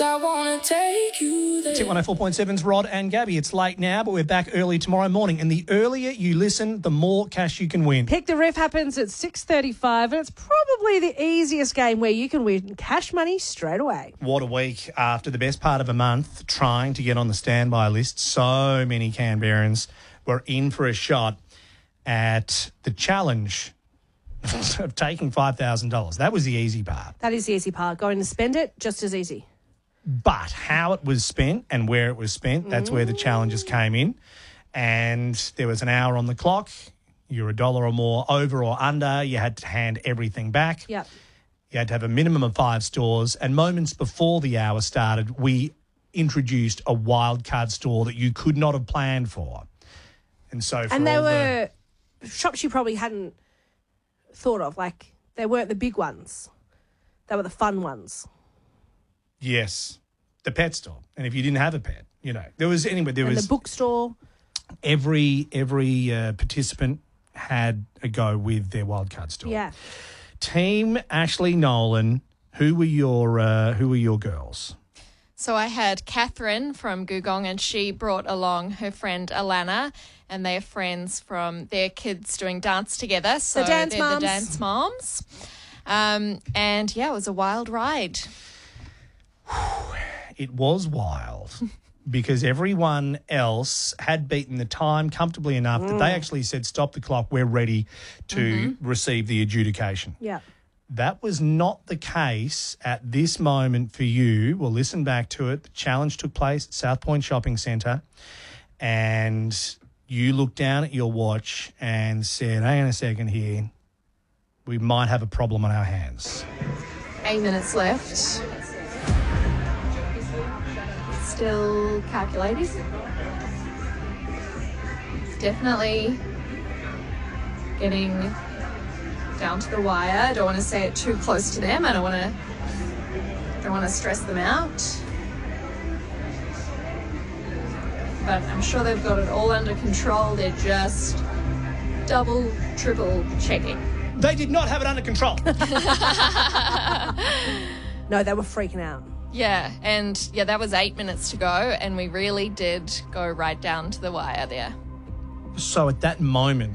I wanna take you there. Tip 104.7's Rod and Gabby. It's late now, but we're back early tomorrow morning. And the earlier you listen, the more cash you can win. Pick the Riff happens at 6:35, and it's probably the easiest game where you can win cash money straight away. What a week after the best part of a month trying to get on the standby list. So many Canberrans were in for a shot at the challenge of taking $5,000. That was the easy part. That is the easy part. Going to spend it, just as easy. But how it was spent and where it was spent, that's where the challenges came in. And there was an hour on the clock. You're $1 or more over or under. You had to hand everything back. Yep. You had to have a minimum of 5 stores. And moments before the hour started, we introduced a wild card store that you could not have planned for. And so for And they all were shops you probably hadn't thought of. Like, they weren't the big ones. They were the fun ones. Yes, the pet store. And if you didn't have a pet, there was the bookstore. Every participant had a go with their wildcard store. Yeah. Team Ashley Nolan, who were your girls? So I had Catherine from Gugong, and she brought along her friend Alana, and they're friends from their kids doing dance together. So The dance they're moms. the dance moms. And yeah, it was a wild ride. It was wild because everyone else had beaten the time comfortably enough that they actually said, stop the clock, we're ready to receive the adjudication. Yeah. That was not the case at this moment for you. We'll listen back to it. The challenge took place at South Point Shopping Centre, and you looked down at your watch and said, hang on a second here, we might have a problem on our hands. 8 minutes left. Still calculating. Definitely getting down to the wire. I don't want to say it too close to them. I don't want to stress them out. But I'm sure they've got it all under control. They're just double, triple checking. They did not have it under control. No, they were freaking out. Yeah, and that was 8 minutes to go, and we really did go right down to the wire there. So at that moment,